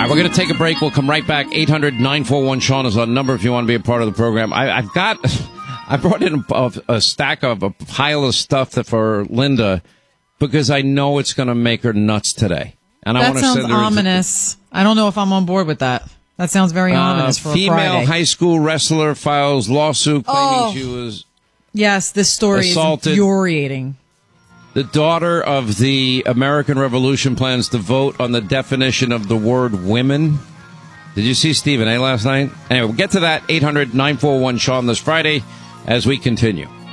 right, we're going to take a break. We'll come right back. 800-941-SEAN is our number if you want to be a part of the program. I brought in a stack of a pile of stuff for Linda because I know it's going to make her nuts today. And that sounds ominous. I don't know if I'm on board with that. That sounds very ominous for a Friday. Female high school wrestler files lawsuit claiming she was Yes, this story assaulted. Is infuriating. The daughter of the American Revolution plans to vote on the definition of the word women. Did you see Stephen A. last night? Anyway, we'll get to that. 800-941-SEAN this Friday as we continue.